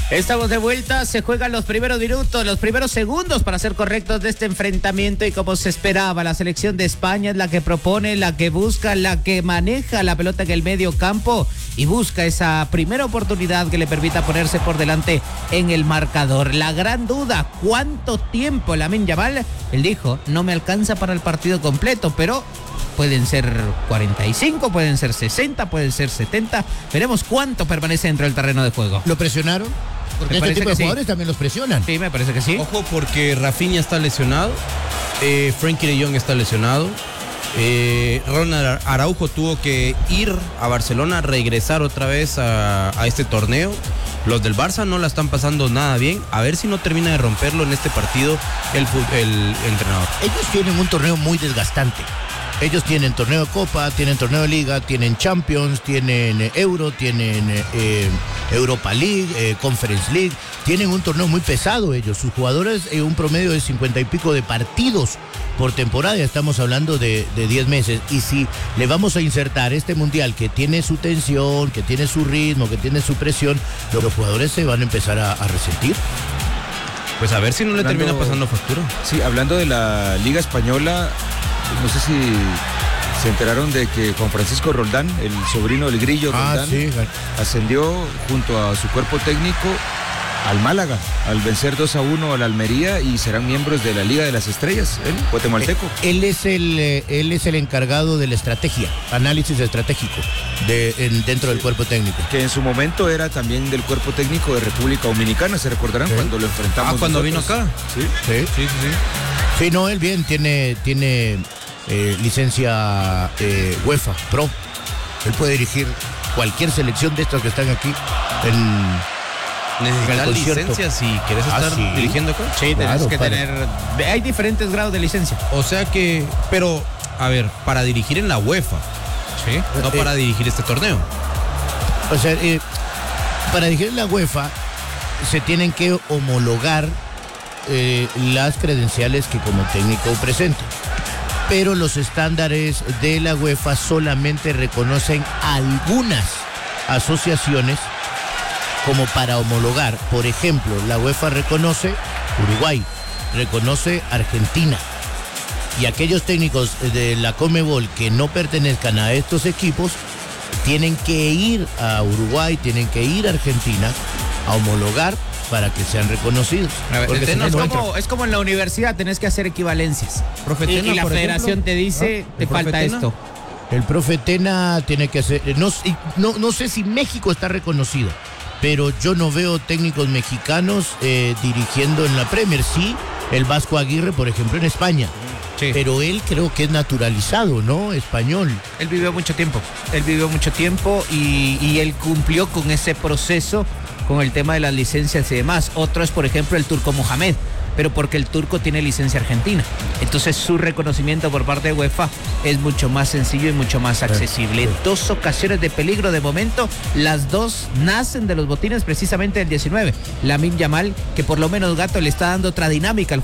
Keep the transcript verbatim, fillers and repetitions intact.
Estamos de vuelta, se juegan los primeros minutos, los primeros segundos para ser correctos de este enfrentamiento y como se esperaba, la selección de España es la que propone, la que busca, la que maneja la pelota en el medio campo y busca esa primera oportunidad que le permita ponerse por delante en el marcador. La gran duda, ¿cuánto tiempo Lamine Yamal? Él dijo, no me alcanza para el partido completo, pero pueden ser cuarenta y cinco, pueden ser sesenta, pueden ser setenta. Veremos cuánto permanece dentro del terreno de juego. ¿Lo presionaron? Porque este tipo de jugadores sí. También los presionan. Sí, me parece que sí. Ojo porque Rafinha está lesionado, eh, Frenkie de Jong está lesionado, eh, Ronald Araujo tuvo que ir a Barcelona, regresar otra vez a, a este torneo. Los del Barça no la están pasando nada bien. A ver si no termina de romperlo en este partido el, el entrenador. Ellos tienen un torneo muy desgastante. Ellos tienen torneo de Copa, tienen torneo de Liga, tienen Champions, tienen Euro, tienen eh, Europa League, eh, Conference League. Tienen un torneo muy pesado ellos. Sus jugadores, eh, un promedio de cincuenta y pico de partidos por temporada. Estamos hablando de, de diez meses. Y si le vamos a insertar este mundial que tiene su tensión, que tiene su ritmo, que tiene su presión, los jugadores se van a empezar a, a resentir. Pues a ver si no le hablando, termina pasando factura. Sí, hablando de la Liga Española, no sé si se enteraron de que Juan Francisco Roldán, el sobrino del Grillo Roldán, ah, sí. ascendió junto a su cuerpo técnico al Málaga, al vencer dos a uno al Almería y serán miembros de la Liga de las Estrellas, él, guatemalteco. Eh, él es el eh, él es el encargado de la estrategia, análisis estratégico de, en, dentro del cuerpo técnico. Que en su momento era también del cuerpo técnico de República Dominicana, ¿se recordarán? Sí. Cuando lo enfrentamos. Ah, cuando nosotros. vino acá. Sí, sí, sí, sí. sí. Sí, no, él bien, tiene, tiene eh, licencia eh, UEFA Pro. Él puede dirigir cualquier selección de estas que están aquí en... ¿Necesitas licencia si quieres estar ah, sí. dirigiendo acá? Sí, claro, tienes que para... tener... Hay diferentes grados de licencia. O sea que... Pero, a ver, para dirigir en la UEFA, ¿sí? No eh, para dirigir este torneo. O sea, eh, para dirigir en la UEFA se tienen que homologar eh, las credenciales que como técnico presenta. Pero los estándares de la UEFA solamente reconocen algunas asociaciones como para homologar. Por ejemplo, la UEFA reconoce Uruguay, reconoce Argentina. Y aquellos técnicos de la Conmebol que no pertenezcan a estos equipos tienen que ir a Uruguay, tienen que ir a Argentina a homologar para que sean reconocidos. A ver, es, no como, es como en la universidad, tenés que hacer equivalencias. Profe Tena, y, y la federación ejemplo, te dice, ¿no? te falta Tena? esto. El profe Tena tiene que hacer... No, no, no sé si México está reconocido, pero yo no veo técnicos mexicanos eh, dirigiendo en la Premier. Sí, el Vasco Aguirre, por ejemplo, en España. Sí. Pero él creo que es naturalizado, ¿no? Español. Él vivió mucho tiempo. Él vivió mucho tiempo y, y él cumplió con ese proceso, con el tema de las licencias y demás. Otro es, por ejemplo, el turco Mohamed, pero porque el turco tiene licencia argentina. Entonces su reconocimiento por parte de UEFA es mucho más sencillo y mucho más accesible. Dos ocasiones de peligro de momento, las dos nacen de los botines precisamente del diecinueve. Lamine Yamal, que por lo menos Gato le está dando otra dinámica al